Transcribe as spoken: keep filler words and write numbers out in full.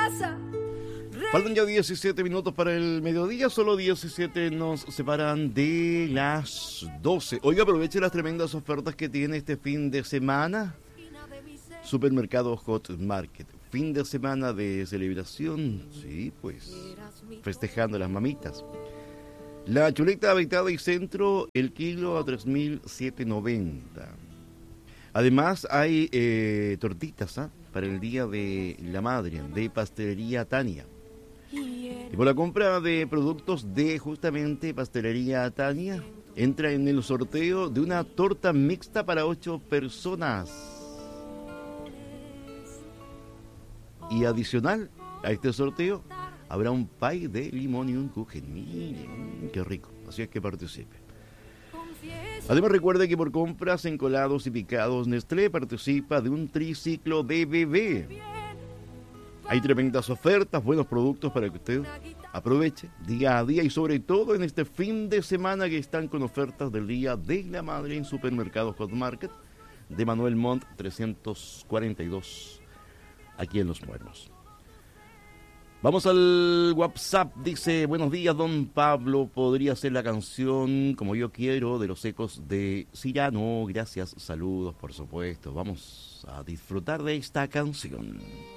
casa. Faltan ya diecisiete minutos para el mediodía, solo diecisiete nos separan de las doce. Oiga, aproveche las tremendas ofertas que tiene este fin de semana. Supermercado Hot Market. Fin de semana de celebración, sí, pues, festejando a las mamitas. La chuleta habitada y centro, el kilo a tres mil setecientos noventa. Además hay eh, tortitas ¿eh? para el Día de la Madre, de Pastelería Tania. Y por la compra de productos de justamente Pastelería Tania, entra en el sorteo de una torta mixta para ocho personas. Y adicional a este sorteo, habrá un pie de limón y un kuchen. Miren, qué rico. Así es que participe. Además, recuerde que por compras en colados y picados, Nestlé participa de un triciclo de bebé. Hay tremendas ofertas, buenos productos para que usted aproveche día a día y sobre todo en este fin de semana que están con ofertas del Día de la Madre en Supermercado Hot Market de Manuel Montt trescientos cuarenta y dos, aquí en Los Muertos. Vamos al WhatsApp, dice, buenos días, don Pablo, ¿podría ser la canción Como Yo Quiero de los Ecos de Cirano? Gracias, saludos, por supuesto. Vamos a disfrutar de esta canción.